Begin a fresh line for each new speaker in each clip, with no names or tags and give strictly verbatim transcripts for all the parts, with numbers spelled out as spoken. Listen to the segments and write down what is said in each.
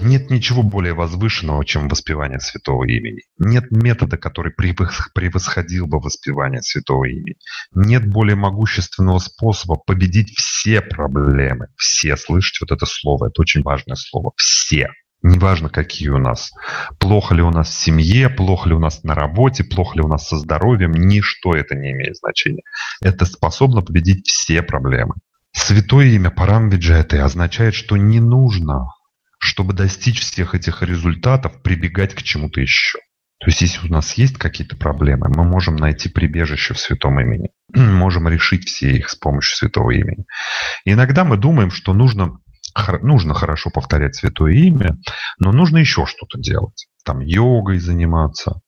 Нет ничего более возвышенного, чем воспевание святого имени. Нет метода, который превосходил бы воспевание святого имени. Нет более могущественного способа победить все проблемы. Все, слышите, вот это слово, это очень важное слово. Все. Неважно, какие у нас. Плохо ли у нас в семье, плохо ли у нас на работе, плохо ли у нас со здоровьем. Ничто это не имеет значения. Это способно победить все проблемы. Святое имя Парамвиджаяте означает, что не нужно, чтобы достичь всех этих результатов, прибегать к чему-то еще. То есть, если у нас есть какие-то проблемы, мы можем найти прибежище в святом имени. Можем решить все их с помощью святого имени. И иногда мы думаем, что нужно, нужно хорошо повторять святое имя, но нужно еще что-то делать. Там йогой заниматься,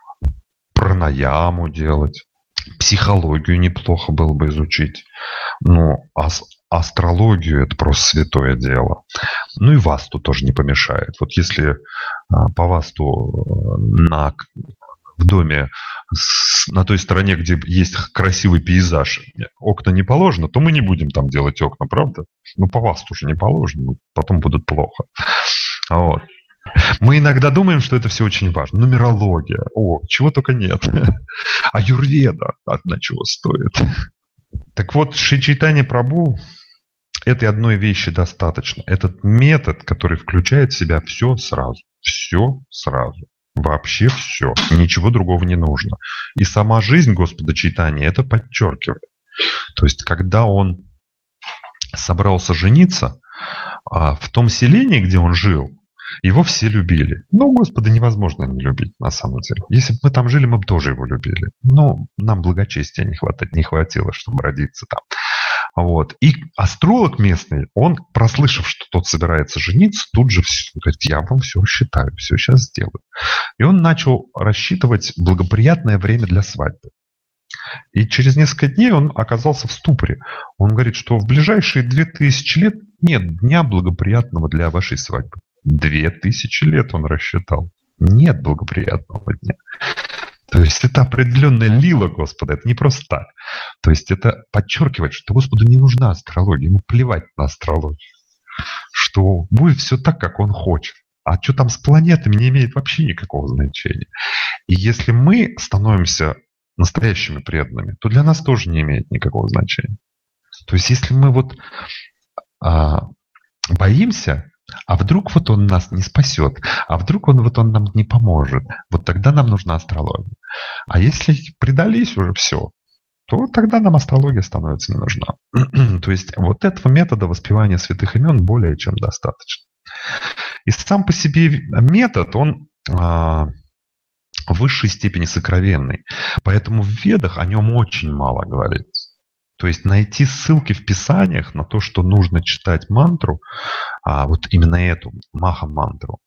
пранаяму делать, психологию неплохо было бы изучить. Ну, а астрологию – это просто святое дело. Ну и васту тоже не помешает. Вот если по васту на, в доме с, на той стороне, где есть красивый пейзаж, окна не положено, то мы не будем там делать окна, правда? Ну, по васту же не положено, потом будут плохо. Вот. Мы иногда думаем, что это все очень важно. Нумерология. О, чего только нет. Аюрведа одна чего стоит. Так вот, Шри Чайтанья Прабху этой одной вещи достаточно. Этот метод, который включает в себя все сразу. Все сразу. Вообще все. Ничего другого не нужно. И сама жизнь Господа Чайтаньи это подчеркивает. То есть, когда он собрался жениться, в том селении, где он жил, его все любили. Ну, Господа невозможно не любить, на самом деле. Если бы мы там жили, мы бы тоже его любили. Но нам благочестия не хватило, не хватило, чтобы родиться там. Вот. И астролог местный, он, прослышав, что тот собирается жениться, тут же говорит, я вам все считаю, все сейчас сделаю. И он начал рассчитывать благоприятное время для свадьбы. И через несколько дней он оказался в ступоре. Он говорит, что в ближайшие две тысячи лет нет дня благоприятного для вашей свадьбы. Две тысячи лет он рассчитал. Нет благоприятного дня. То есть это определенная лила Господа, это не просто так. То есть это подчеркивает, что Господу не нужна астрология, ему плевать на астрологию. Что будет все так, как он хочет. А что там с планетами не имеет вообще никакого значения. И если мы становимся настоящими преданными, то для нас тоже не имеет никакого значения. То есть если мы вот а, боимся, а вдруг вот он нас не спасет, а вдруг он вот он нам не поможет, вот тогда нам нужна астрология. А если предались уже все, то тогда нам астрология становится не нужна. То есть вот этого метода воспевания святых имен более чем достаточно. И сам по себе метод, он а, в высшей степени сокровенный. Поэтому в Ведах о нем очень мало говорится. То есть найти ссылки в Писаниях на то, что нужно читать мантру, а вот именно эту, маха-мантру,